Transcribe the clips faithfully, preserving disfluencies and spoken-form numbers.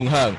向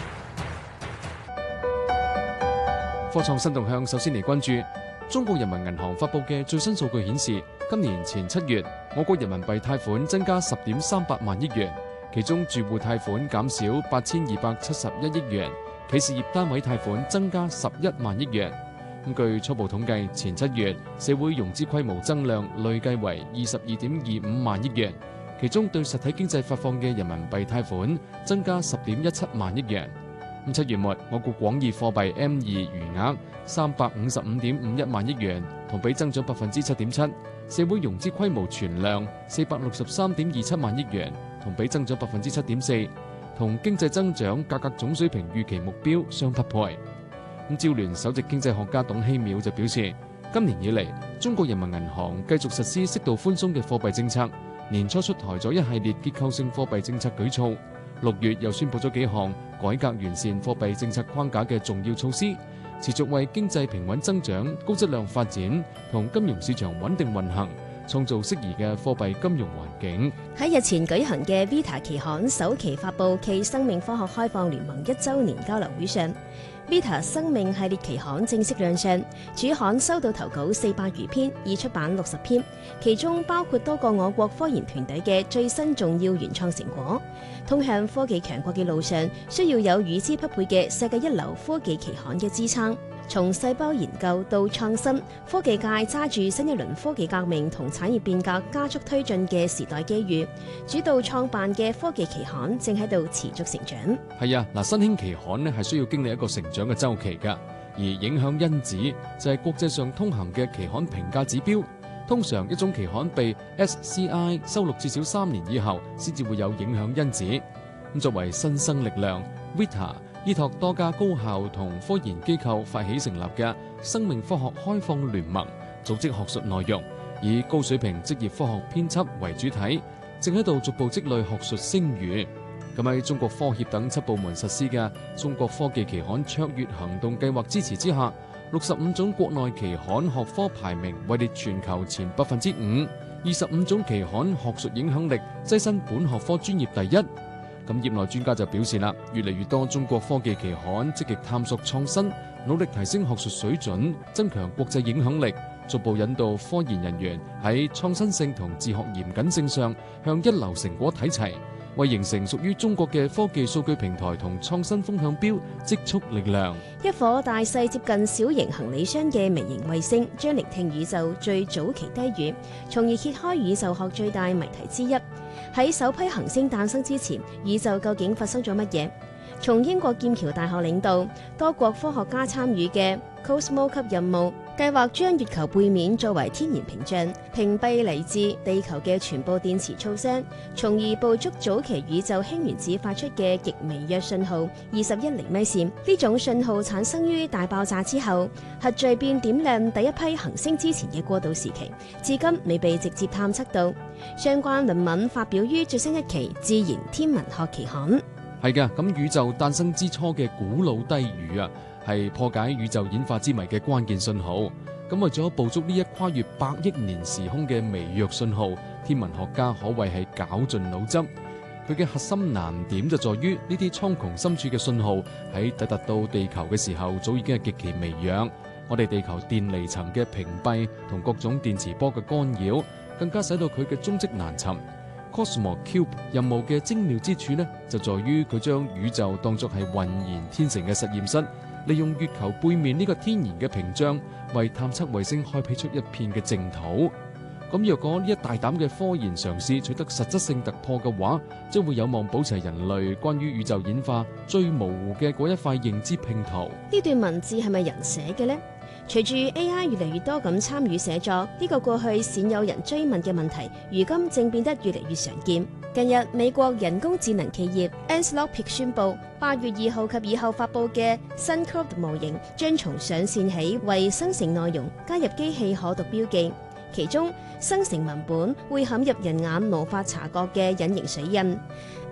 科創新動向，首先嚟關注中國人民銀行發布嘅最新數據顯示，今年前七月，我國人民幣貸款增加十點三八萬億元，其中住戶貸款減少八千二百七十一億元，企事業單位貸款增加十一萬億元。咁據初步統計，前七月社會融資規模增量累計為二十二點二五萬億元。其中對實體經濟發放嘅人民幣貸款增加十點一七萬億元。咁七月末，我國廣義貨幣 M 二餘額三百五十五點五一萬億元，同比增長百分之七點七。社會融資規模存量四百六十三點二七萬億元，同比增長百分之七點四，同經濟增長價格總水平預期目標相匹配。咁趙聯首席經濟學家董希淼就表示，今年以嚟，中國人民銀行繼續實施適度寬鬆嘅貨幣政策。年初出台咗一系列結構性貨幣政策舉措，六月又宣布咗幾項改革完善貨幣政策框架嘅重要措施，持續為經濟平穩增長、高質量發展同金融市場穩定運行創造適宜嘅貨幣金融環境。 喺日前舉行嘅 Vita 期刊首期發布暨生命科學開放聯盟一週年交流會上， Vita 生命系列期刊正式亮相，主刊收到投稿四百餘篇，已出版六十篇，其中包括多個我國科研團隊嘅最新重要原創成果。通向科技強國嘅路上，需要有與之匹配嘅世界一流科技期刊嘅支撐。從細胞研究到創新，科技界揸住新一輪科技革命同產業變革加速推進嘅時代機遇，主導創辦嘅科技期刊正喺度持續成長。 係啊，嗱，新興期刊呢係需要經歷一個成長嘅週期㗎，而影響因子就係國際上通行嘅期刊評價指標。通常一種期刊被 S C I 收錄至少三年以後，先至會有影響因子。咁作為新生力量 ，Vita 依託多家高校同科研機構發起成立嘅生命科學開放聯盟，組織學術內容，以高水平職業科學編輯為主體，正喺度逐步積累學術聲譽。咁喺中國科協等七部門實施嘅中國科技期刊卓越行動計劃支持之下，六十五種國內期刊學科排名位列全球前百分之五，二十五種期刊學術影響力躋身本學科專業第一。咁業內專家就表示啦，越嚟越多中國科技期刊積極探索創新，努力提升學術水準，增強國際影響力，逐步引導科研人員喺創新性同自學嚴謹性上向一流成果睇齊，為形成屬於中國嘅科技數據平台同創新風向標積蓄力量。 一顆大細接近小型行李箱嘅微型衛星，將聆聽宇宙最早期低語，從而揭開宇宙學最大謎題之一。喺首批行星誕生之前，宇宙究竟發生咗乜嘢？從英國劍橋大學領導、多國科學家參與嘅 Cosmo 級任務，計劃將月球背面作為天然屏障，屏蔽嚟自地球嘅全部電磁噪聲，從而捕捉早期宇宙氫原子發出嘅極微弱信號二十一厘米線。呢種信號產生於大爆炸之後，核聚變點亮第一批行星之前嘅過渡時期，至今未被直接探測到。相關論文發表於最新一期《自然天文學》期刊。 係嘅，咁宇宙誕生之初嘅古老低語啊，係破解宇宙演化之謎嘅關鍵信號。咁為咗捕捉呢一跨越百億年時空嘅微弱信號，天文學家可謂係絞盡腦汁。佢嘅核心難點就在於呢啲蒼穹深處嘅信號喺抵達到地球嘅時候，早已經係極其微弱。我哋地球電離層嘅屏蔽同各種電磁波嘅干擾，更加使到佢嘅蹤跡難尋。Cosmo Cube 任務嘅精妙之處呢，就在於佢將宇宙當作係渾然天成嘅實驗室，利用月球背面呢個天然嘅屏障，為探測衛星開闢出一片嘅淨土。咁若果呢一大膽嘅科研嘗試取得實質性突破嘅話，將會有望保持人類關於宇宙演化最模糊嘅嗰一塊認知拼圖。 呢段文字係咪人寫嘅呢？隨住 A I 越嚟越多咁參與寫作，呢個過去鮮有人追問嘅問題，如今正變得越嚟越常見。近日，美國人工智能企業 Anthropic 宣布，八月二號及以後發布嘅新 Claude 模型將從上線起為生成內容加入機器可讀標記，其中生成文本會嵌入人眼無法察覺嘅隱形水印。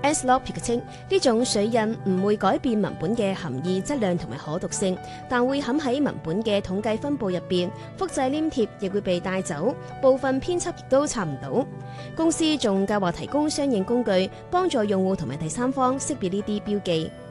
Ancelotti 稱呢種水印唔會改變文本嘅含義、質量同埋可讀性，但會冚喺文本嘅統計分佈入邊，複製黏貼亦會被帶走，部分編輯亦都查唔到。公司仲計劃提供相應工具，幫助用戶同埋第三方識別呢啲標記。